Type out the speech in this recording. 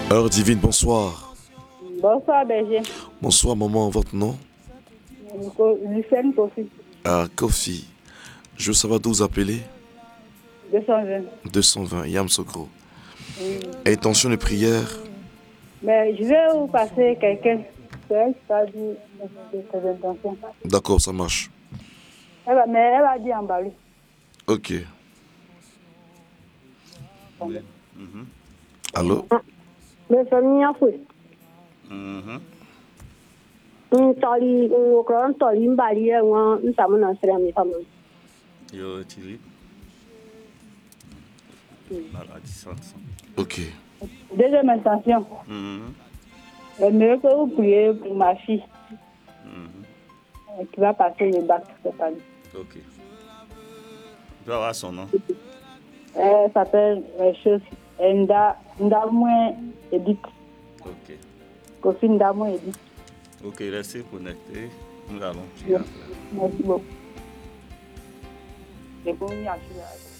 Heure divine, bonsoir. Bonsoir, berger. Bonsoir, maman, votre nom? Lucien Kofi, Ah, Kofi. Je veux savoir d'où vous appelez? 220. 220, Yamsokro. Oui. Intention de prière? Mais je vais vous passer quelqu'un. C'est elle qui va dire de ses intentions. D'accord, ça marche. Mais elle va dire en Bali. Ok. Allô? Mais famille a fait. Tali, on tali mbali on samu na sere mi famu. Yo, Thierry. À distance. Ok. Deuxième intention. J'aimerais que vous priez pour ma fille qui va passer le bac cette année. Ok. Tu vas avoir son nom. Elle s'appelle Ndamwe Edith. Ok. Kofi Ndamwe Edith. Ok, restez connectés. Nous allons prier. Merci beaucoup. C'est bon, il y a